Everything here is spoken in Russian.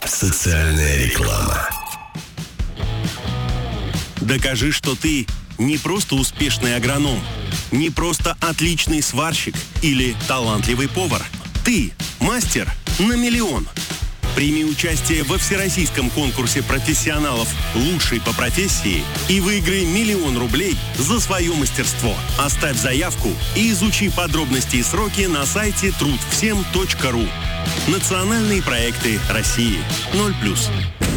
Социальная реклама. Докажи, что ты не просто успешный агроном, не просто отличный сварщик или талантливый повар. Ты мастер на миллион. Прими участие во всероссийском конкурсе профессионалов «Лучший по профессии» и выиграй 1 000 000 рублей за свое мастерство. Оставь заявку и изучи подробности и сроки на сайте трудвсем.ру. Национальные проекты России. 0+.